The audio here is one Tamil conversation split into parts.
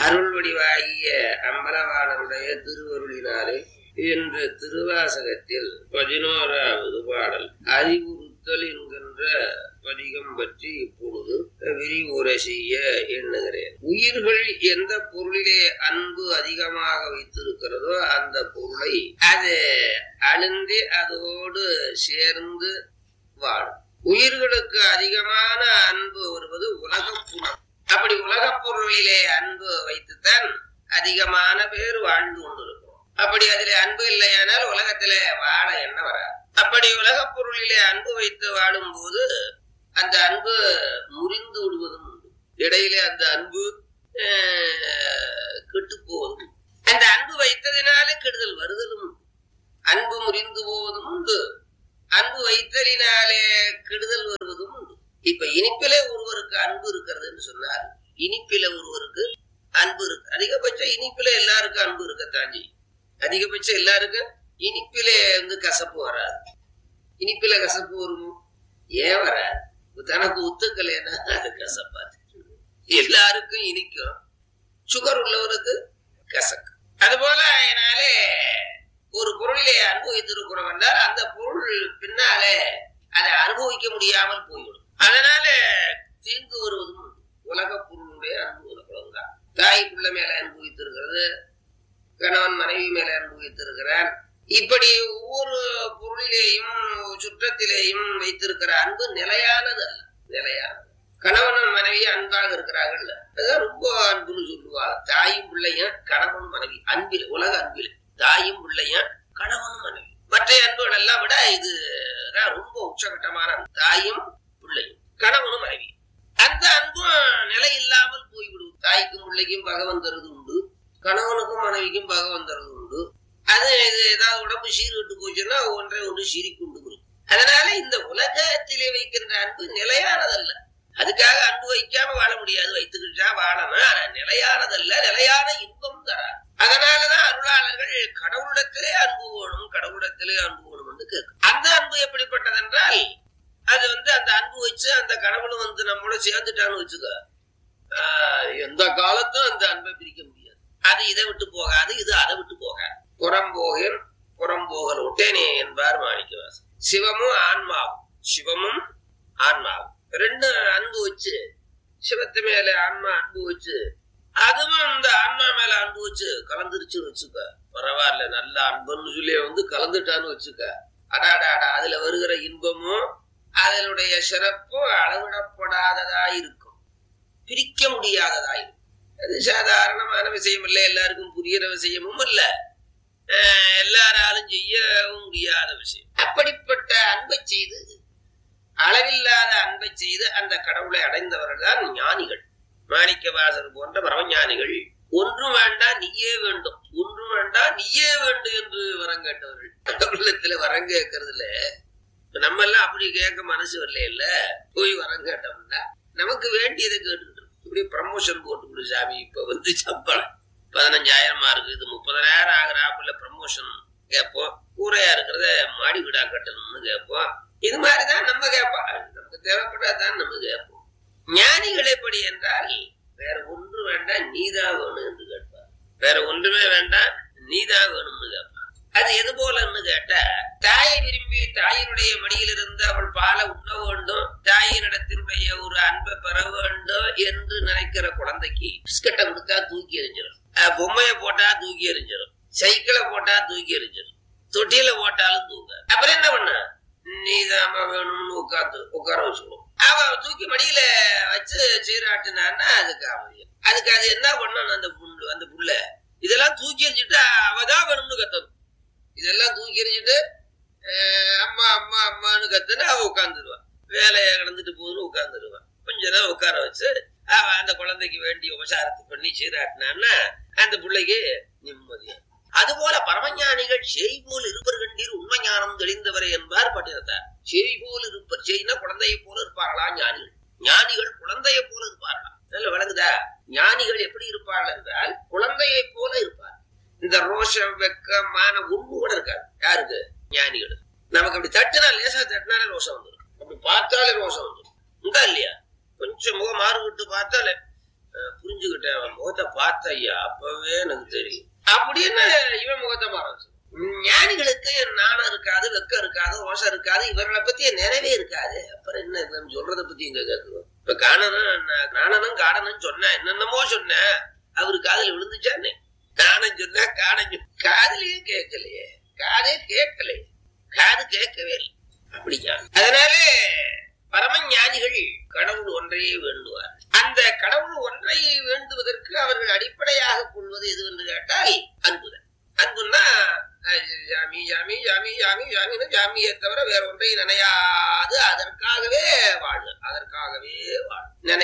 அருள் வடிவாகிய அம்பலவாணருடைய திருவருளினாலே என்று திருவாசகத்தில் 11வது பாடல் அறிவுறுத்தல் என்கின்ற பதிகம் பற்றி இப்பொழுது விரிவுரை செய்ய எண்ணுகிறேன். உயிர்கள் எந்த பொருளிலே அன்பு அதிகமாக வைத்திருக்கிறதோ அந்த பொருளை அது அழுந்தி அதோடு சேர்ந்து வாழும். உயிர்களுக்கு அதிகமான அன்பு வருவது உலகப் புலம். அப்படி உலகப் பொருளிலே அன்பு வைத்துத்தான் அதிகமான பேர் வாழ்ந்து கொண்டிருக்கிறோம். அப்படி அதிலே அன்பு இல்லையானால் உலகத்திலே வாழ என்ன வராது. அப்படி உலகப் பொருளிலே அன்பு வைத்து வாழும் போது அந்த அன்பு முறிந்து விடுவதும் உண்டு. இடையிலே அந்த அன்பு கெட்டு போவதும், அந்த அன்பு வைத்ததினாலே கெடுதல் வருதலும் உண்டு. அன்பு முறிந்து போவதும் உண்டு, அன்பு வைத்தலினாலே கெடுதல் வருவதும் உண்டு. இப்ப இனிப்பிலே ஒருவருக்கு அன்பு இருக்கிறதுன்னு சொன்னார். இனிப்பில ஒருவருக்கு அன்பு இருக்கு. அதிகபட்சம் இனிப்பில எல்லாருக்கும் அன்பு இருக்கத்தாஞ்சி. அதிகபட்சம் எல்லாருக்கும் இனிப்பிலே கசப்பு வராது. இனிப்பில கசப்பு வரும். ஏன் வராது? தனக்கு ஒத்துக்கலைன்னா அது கசப்பாது. எல்லாருக்கும் இனிக்கும். சுகர் உள்ளவருக்கு கசக்கு. அதுபோல அதனாலே ஒரு பொருளிலே அனுபவித்திருக்கிறோம் என்றால் அந்த பொருள் பின்னாலே அதை அனுபவிக்க முடியாமல் போய்விடும். அதனால தீங்கு வருவதும் உலக பொருளுடைய அனுபவம் தான். தாய் பிள்ளை மேல அனுபவித்திருக்கிறது, கணவன் மனைவி மேல அனுபவித்திருக்கிறான். இப்படி ஒவ்வொரு பொருளிலேயும் சுற்றத்திலேயும் வைத்திருக்கிற அன்பு நிலையானது அல்ல. நிலையானது. கணவன் மனைவி அன்பாக இருக்கிறார்கள், அதுதான் ரொம்ப அன்புன்னு சொல்லுவாங்க. தாயும் பிள்ளையும் கணவன் மனைவி அன்பில், உலக அன்பில் தாயும் பிள்ளையும் கணவன் மனைவி. மற்ற அன்புகள் எல்லாம் விட இதுதான் ரொம்ப உச்சகட்டமான தாயும் பிள்ளையும் கணவனும் மனைவி. அந்த அன்பும் நிலை இல்லாமல் போய்விடும். தாய்க்கும் பிள்ளைக்கும் பகவன் தருது உண்டு, கணவனுக்கும் மனைவிக்கும் பகவன் தருது உண்டு. அது ஏதாவது உடம்பு சீர்விட்டு போச்சுன்னா ஒன்றை ஒன்று சீரிக்கொண்டு கொடுக்கும். அதனால இந்த உலகத்திலே வைக்கின்ற அன்பு நிலையானதல்ல. அதுக்காக அன்பு வைக்காம வாழ முடியாது, வைத்துக்கிட்டா வாழணும். நிலையானதல்ல, நிலையான இன்பம் தராது. அதனாலதான் அருளாளர்கள் கடவுளிடத்திலே அன்பு வேணும், கடவுளிடத்திலே அன்பு வேணும் என்று கேட்கும். அந்த அன்பு எப்படிப்பட்டது என்றால் அது அந்த அன்பு வச்சு அந்த கடவுளும் நம்மளோட சேர்ந்துட்டான்னு வச்சுக்க, எந்த காலத்தும் அந்த அன்பை பிரிக்க முடியாது. அது இதை விட்டு போகாது, இது அதை விட்டு போகாது. புறம்போகல் புறம்போகல் ஒட்டேனே என்பார் மாணிக்கவாசகர். சிவமும் ஆன்மாவும், சிவமும் ஆன்மாவும் ரெண்டு அன்பு வச்சு, சிவத்து மேல ஆன்மா அன்பு வச்சு, அதுவும் அந்த ஆன்மா மேல அன்பு வச்சு கலந்துருச்சுன்னு வச்சுக்க, பரவாயில்ல நல்ல அன்புன்னு சொல்லி கலந்துட்டான்னு வச்சுக்க, அடாடாடா அதுல வருகிற இன்பமும் அதனுடைய சிறப்பும் அளவிடப்படாததா இருக்கும், பிரிக்க முடியாததா இருக்கும். அது சாதாரணமான விஷயம் இல்லை, எல்லாருக்கும் புரிகிற விஷயமும் இல்ல, எல்லாராலும் செய்யவும் முடியாத விஷயம். அப்படிப்பட்ட அன்பை செய்து, அளவில்லாத அன்பை செய்து அந்த கடவுளை அடைந்தவர்கள் தான் ஞானிகள். மாணிக்கவாசகர் போன்ற பரமஞானிகள். ஒன்றும் வேண்டாம் நீயே வேண்டும், ஒன்றும் வேண்டாம் நீயே வேண்டும் என்று வரம் கேட்டவர்கள். கடவுளத்துல வரம் கேட்கறதுல நம்ம எல்லாம் அப்படி கேட்க மனசு வரல. இல்ல போய் வரம் கேட்டோம்னா நமக்கு வேண்டியதை கேட்டுக்கிட்டு இப்படி ப்ரமோஷன் போட்டு கொடு சாமி, இப்ப சம்பளம் 15,000 இருக்கு, இது 30,000 ஆகிறாப்புல ப்ரமோஷன் கேட்போம். கூரையா இருக்கிறத மாடி வீடா கட்டணும்னு கேட்போம். இது மாதிரிதான் நம்ம கேட்போம். நமக்கு தேவைப்படாதான் நம்ம கேட்போம். ஞானிகள் எப்படி என்றால் வேற ஒன்று வேண்டாம் நீதான் வேணும் என்று கேட்பார். வேற ஒன்றுமே வேண்டாம் நீதான் வேணும்னு கேட்பார். அது எது போலன்னு கேட்டா, தாயை விரும்பி தாயினுடைய மடியிலிருந்து அவள் பாலை உண்ண வேண்டும், தாயினிடத்தினுடைய ஒரு அன்பை பெற வேண்டும் என்று நினைக்கிற குழந்தைக்கு பிஸ்கட்டை கொடுத்தா தூக்கி எறிஞ்சிடும், பொம்மையை போட்டா தூக்கி எறிஞ்சிடும், சைக்கிளை போட்டா தூக்கி எறிஞ்சிடும், தொட்டியில போட்டாலும் தூங்க. அப்புறம் என்ன பண்ண, நீதாம வேணும்னு உட்கார வச்சுக்கணும். அவ தூக்கி மடியில வச்சு சீராட்டினான்னா அதுக்கு அமையும். அதுக்கு அது என்ன பண்ணணும், அந்த புள்ள இதெல்லாம் தூக்கி எறிஞ்சிட்டு அவதான் வேணும்னு கத்தணும். இதெல்லாம் தூக்கி எறிஞ்சிட்டு அம்மா அம்மா அம்மான்னு கத்துன்னு அவ உட்காந்துருவான். வேலையை கிடந்துட்டு போதுன்னு உட்காந்துருவான். கொஞ்ச நேரம் உட்கார வச்சு அவ அந்த குழந்தைக்கு வேண்டிய உபசாரத்தை பண்ணி சீராட்டினான்னா அந்த பிள்ளைக்கு நிம்மதியா. அதுபோல பரமஞானிகள் செய் போல் இருப்பர் கண்டீர் உண்மை ஞானம் தெளிந்தவரை என்பார் பட்டினத்தார். செய் போல் இருப்பர், செய்னா குழந்தையை போல இருப்பார்களா ஞானிகள். ஞானிகள் குழந்தையை போல இருப்பார்களா? நல்ல விளங்குதா? ஞானிகள் எப்படி இருப்பார்கள் என்றால் குழந்தையை போல இருப்பார். இந்த ரோஷம் வெக்கமான ஒண்ணு கூட இருக்காது யாருக்கு? ஞானிகள். நமக்கு அப்படி தட்டுனா, லேசா தட்டினாலே ரோஷம் வந்துடும், அப்படி பார்த்தாலே ரோஷம் வந்துடும். உண்டா இல்லையா? கொஞ்சம் முகம் மாறுபட்டு பார்த்தாலே புரிஞ்சுக்கிட்டேன். அவன் முகத்தை பார்த்த ஐயா அப்பவே எனக்கு தெரியும் அப்படின்னு இவன் முகத்தை மாற. ஞானிகளுக்கு நாணம் இருக்காது, வெக்கம் இருக்காது, ரோஷம் இருக்காது, இவர்களை பத்தி நிறைவே இருக்காது. அப்புறம் என்ன சொல்றதை பத்தி இங்க கேட்கணும். இப்ப நாணனும் காடனும் சொன்ன என்னென்னமோ சொன்ன அவரு காதல் விழுந்துச்சானே. நானும் சொன்ன காடன் காதலையே கேட்கலையே, காதே கேட்கலையே, காது கேட்கவே இல்லை. அப்படியா? அதனால பரமஞானிகள் கடவுள் ஒன்றையே வேண்டுவார். அந்த கடவுள் ஒன்றை வேண்டுவதற்கு அவர்கள் அடிப்படையாக கொள்வது எது என்று கேட்டால் அன்புதான். அன்புன்னா ஜாமி ஜாமி ஜாமி ஜாமி ஜாமின்னு ஜாமியை தவிர வேற ஒன்றை நினையாது அதற்காகவே வாழு, அதற்காகவே வாழு.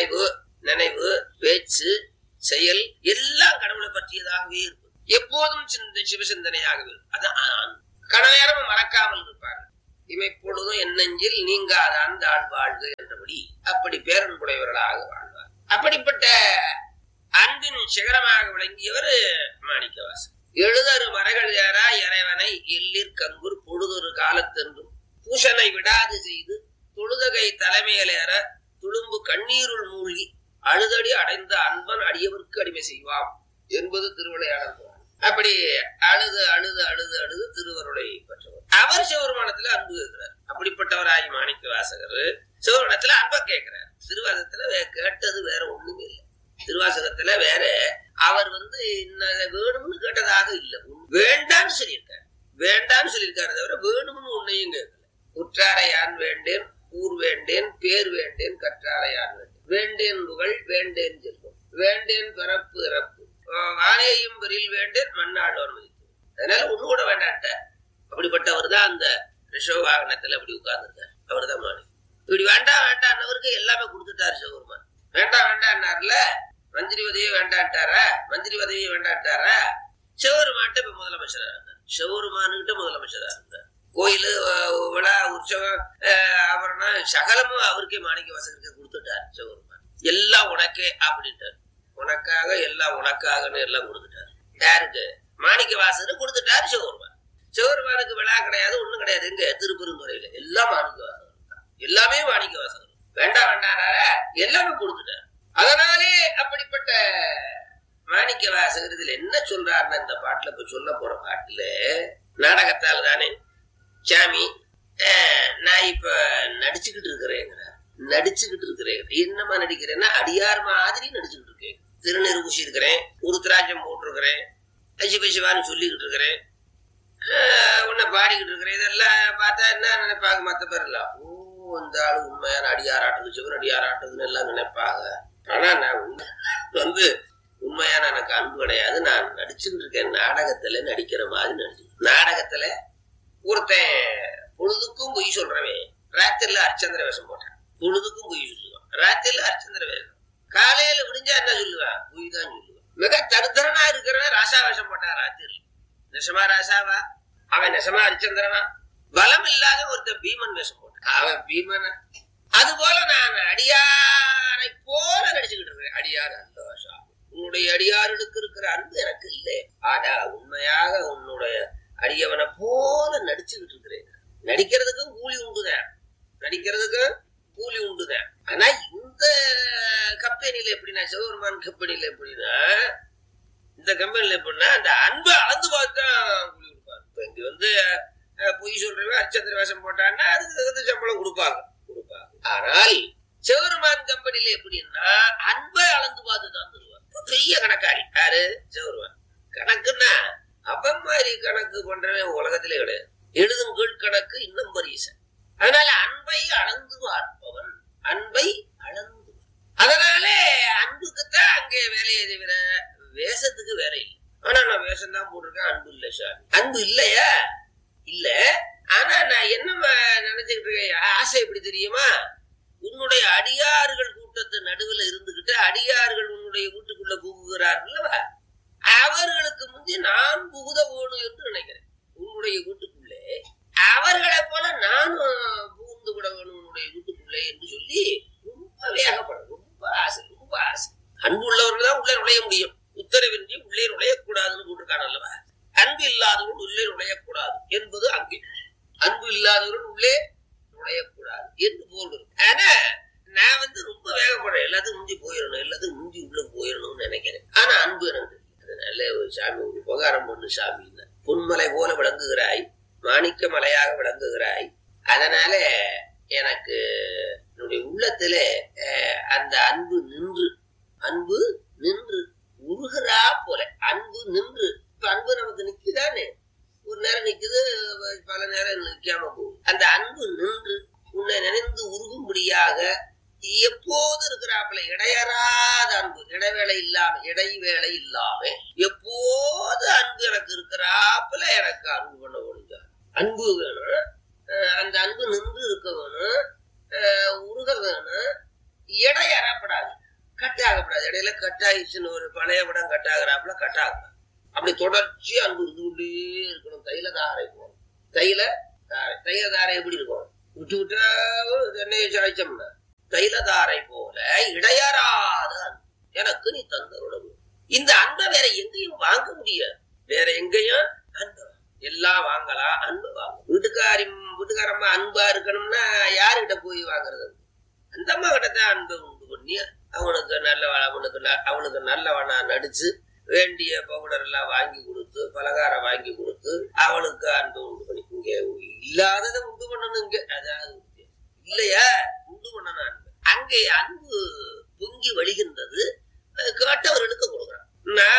நினைவு பேச்சு செயல் எல்லாம் கடவுளை பற்றியதாகவே இருக்கும். எப்போதும் சிவசிந்தனையாகவே இருக்கும். அதான் கடவுளை மறக்காமல் இருப்பாங்க. இமைப்பொழுதும் என்னெஞ்சில் நீங்காத அந்த ஆள் வாழ்க என்றபடி அப்படி பேரன்புடையவர்களாக வாழ்வார். அப்படிப்பட்ட அன்பின் சிகரமாக விளங்கியவர் மாணிக்கவாசகர். எழுதரு மறைகள் ஏறா இறைவனை எல்லிற் கங்குர் பொழுதொரு காலத்தென்றும் பூஷனை விடாது செய்து தொழுதகை தலைமையிலேற துளும்பு கண்ணீருள் மூழ்கி அழுதடி அடைந்த அன்பன் அடியவருக்கு அடிமை செய்வாம் என்பது திருவிளையாடல். அப்படி அழுது அழுது அழுது அழுது திருவருளை பெற்றவர். அவர் சிவபெருமானத்துல அன்பு கேட்கிறார். அப்படிப்பட்டவராகி மாணிக்க வாசகர் சிவபெருமானத்துல அன்பை கேட்கிறார். திருவாசகத்துல கேட்டது வேற ஒண்ணுமே இல்லை. திருவாசகத்துல வேற அவர் வேணும்னு கேட்டதாக இல்லை, வேண்டான்னு சொல்லியிருக்காரு. வேண்டான்னு சொல்லியிருக்காரு தவிர வேணும்னு ஒன்னையும் கேட்கல. உற்றாரை யான் வேண்டேன், ஊர் வேண்டேன், பேர் வேண்டேன், கற்றாரை யான் வேண்டேன், வேண்டேன் புகழ், வேண்டேன் செல்வம், வேண்டேன் பிறப்பு இறப்பு, வானேயும் பெரில் வேண்டேன், மண்ணாளோர் மதித்து. அதனால ஒண்ணு கூட வேண்டாட்ட. அப்படிப்பட்டவர் தான் அந்த ரிஷவ வாகனத்துல அப்படி உட்கார்ந்துருக்காரு. அவர் தான் மாணி. இப்படி வேண்டாம் வேண்டான்னவருக்கு எல்லாமே கொடுத்துட்டாரு சிவபெருமான். வேண்டாம் வேண்டான்னார்ல, மந்திரி உதவியே வேண்டாட்டாரா, மந்திரி உதவியே வேண்டாட்டாரா. சிவபெருமான்கிட்ட இப்ப முதலமைச்சரா இருந்தார். சிவபெருமானுகிட்ட முதலமைச்சரா இருந்தார். கோயிலு விழா உற்சவம் ஆபரணம் சகலமும் அவருக்கே மாணிக்க வாசகருக்கு கொடுத்துட்டார் சிவபெருமான். எல்லாம் உனக்கே அப்படின்ட்டார். உனக்காக எல்லாம் உனக்காகன்னு எல்லாம் கொடுத்துட்டாரு. யாருக்கு? மாணிக்க வாசகருக்கு கொடுத்துட்டாரு சிவபெருமான். சிவபெருமானுக்கு விழா கிடையாது, ஒண்ணும் கிடையாது. எங்க திருப்பெருந்துறையில எல்லாம் மாணிக்க வாசகர் தான். எல்லாமே மாணிக்க வாசகர். வேண்டாம் வேண்டாம் எல்லாமே கொடுத்துட்டாரு. அதனாலே அப்படிப்பட்ட மாணிக்க வாசகர் இதுல என்ன சொல்றாருன்னா, இந்த பாட்டுல இப்ப சொல்ல போற பாட்டுல நாடகத்தால தானே சாமி நான் இப்ப நடிச்சுக்கிட்டு இருக்கிறேன். என்னமா நடிக்கிறேன்னா அடியார் மாதிரி நடிச்சுக்கிட்டு இருக்கேன். திருநீர் பூசி இருக்கிறேன், உருத்திராட்சம் போட்டு இருக்கிறேன், சிவான்னு சொல்லிக்கிட்டு இருக்கிறேன், உன்னை பாடிக்கிட்டு இருக்கிறேன். இதெல்லாம் பார்த்தா என்ன நினைப்பாங்க மத்த பேர் எல்லாம்? ஓ, இந்த ஆளு உண்மையான அடியாராட்டுது, சிவன் அடியாராட்டுதுன்னு எல்லாம் நினைப்பாங்க. ஆனா நான் உண்மையான எனக்கு அன்பு கிடையாது. நான் நடிச்சுட்டு இருக்கேன். நாடகத்துல நடிக்கிற மாதிரி நடிச்சு. நாடகத்துல ஒருத்தன் பொழுதுக்கும் பொய் சொல்றவன் ராத்திரில அரிச்சந்திர வேஷம் போட்டான். பொழுதுக்கும் பொய் சொல்லுவான், ராத்திரில அரிச்சந்திர வேஷம். காலையில விடிஞ்சா என்ன சொல்லுவான்? பொய் தான் சொல்லுவான். மிக தருதரனா இருக்கிறவன் ராசா வேஷம் போட்டான் ராத்திரி. நெசமா ராசாவா? அவன் நெசமா அரிச்சந்திரனா? பலம் இல்லாத ஒருத்தன் பீமன் வேஷம் போட்டான். அவன் பீமன். அது போல நான் அடியாரை போல நடிச்சுக்கிட்டு இருக்கிறேன். அடியார் அந்த வேஷம். உன்னுடைய அடியாருக்கு இருக்கிற அன்பு எனக்கு இல்லை. ஆனா உண்மையாக உன்னுடைய அடியவனை போல நடிச்சுக்கிட்டு இருக்கிறேன். நடிக்கிறதுக்கும் கூலி உண்டுதான், ஆனா இந்த கம்பெனில எப்படின்னா, சிவபெருமான் கம்பெனில எப்படின்னா, இந்த கம்பெனில எப்படின்னா அந்த அன்பை அளந்து பார்த்தா கூலி கொடுப்பாங்க. இங்க பொய் சொல்றவன் அரிச்சந்திர வேஷம் போட்டான்னா அதுக்கு சம்பளம் கொடுப்பாங்க. ஆனால் சிவபெருமான் கம்பெனில எப்படின்னா அன்பை அளந்து பார்த்துதான் தருவாங்க. பெரிய கணக்காரி யாரு? சிவபெருமான். கணக்குன்னா அப்ப மாதிரி கணக்கு பண்றவன் உலகத்திலே கிடையாது. எழுதும் கீழ் கணக்கு இன்னும் பரிசன். அதனால அன்பை அளந்து பார்ப்பவன், அன்பை அளந்து. அதனால அன்புக்குத்தான் அங்கே வேலையை தவிர வேஷத்துக்கு வேலை இல்லை. ஆனா நான் வேஷம் தான் போட்டிருக்கேன், அன்பு இல்லை சார். அன்பு இல்லையா? இல்ல. ஆனா நான் என்ன நினைச்சுக்கிட்டு இருக்கேன், ஆசை எப்படி தெரியுமா? உன்னுடைய அடியார்கள் கூட்டத்து நடுவில் இருந்துகிட்டு அடியார்கள் உன்னுடைய வீட்டுக்குள்ள புகுகிறார்கள், அவர்களுக்கு முந்தைய நான் புகுத வேணும் என்று நினைக்கிறேன். உன்னுடைய வீட்டுக்குள்ளே அவர்களை போல நானும் புகுந்து விட வேணும் உன்னுடைய வீட்டுக்குள்ளே என்று சொல்லி ரொம்ப வேகப்படும். ரொம்ப ஆசை. அன்பு உள்ளவர்கள் தான் உள்ளே நுழைய முடியும். உத்தரவின்றி உள்ளே நுழையக்கூடாதுன்னு போட்டிருக்கான அல்லவா? அன்பு இல்லாதவர்கள் உள்ளே நுழையக்கூடாது என்பது அங்கே. அன்பு இல்லாதவர்கள் உள்ளே நுழையக்கூடாது என்று போல் இருக்கு. ஆனா நான் ரொம்ப வேகப்படுறேன். எல்லாத்துக்கும் முந்தி போயிடணும், எல்லாத்துக்கும் முந்தி உள்ள போய் அன்பு எனக்கு. அதனால ஒரு சாமி ஒரு உபகாரம் பண்ணு சாமின்னு. பொன்மலை போல விளங்குகிறாய், மாணிக்க மலையாக விளங்குகிறாய். அதனால எனக்கு என்னுடைய உள்ளத்துல அந்த அன்பு நின்று உருகிறா போல. அன்பு நின்று, இப்ப அன்பு நமக்கு நிக்குதானே, ஒரு நேரம் நிக்குது, பல நேரம் நிக்காம போகுது. அந்த அன்பு நின்று உன்னை நினைந்து உருகும்படியாக எப்போது இருக்கிறாப்புல இடையறாத அன்பு, இடைவேளை இல்லாம எப்போது அன்பு எனக்கு இருக்கிறாப்புல எனக்கு அன்பு பண்ண முடிஞ்சார். அன்பு வேணும், அந்த அன்பு நின்று இருக்க வேணும், உருக வேணும், இடையறப்படாது, கட்டாகப்படாது. இடையில கட்டாயிடுச்சுன்னு ஒரு பழைய படம் கட்டாகிறாப்புல கட்டாகப்படாது. அப்படி தொடர்ச்சி அன்பு இருந்துகிட்டே இருக்கணும். தைலதாரை போகணும். தைலதாரை எப்படி இருக்கும், விட்டு விட்டா எண்ணெயை சாய்ச்சோம்னா தைலதாரை போல இடையறாத அன்பு எனக்கு நீ தந்தருடன். இந்த அன்பை வேற எங்கேயும் வாங்க முடியாது. வேற எங்கேயும் அன்பு எல்லாம் வாங்கலாம், அன்பு வாங்க. வீட்டுக்காரம்மா அன்பா இருக்கணும்னா யாருகிட்ட போய் வாங்குறது? அந்த அம்மா கிட்டதான் அன்பை உண்டு பண்ணி அவனுக்கு நல்லவனா நடிச்சு வேண்டிய பவுடர் எல்லாம் வாங்கி கொடுத்து, பலகாரம் வாங்கி கொடுத்து அவளுக்கு அன்பை உண்டு பண்ணி. இங்க இல்லாததை உண்டு பண்ணணும், இங்க அதாவது இல்லையா உண்டு பண்ணணும் அன்பு. அங்கே அன்பு பொங்கி வழிகின்றது, கேட்டவர்களுக்கு கொடுக்குறான்.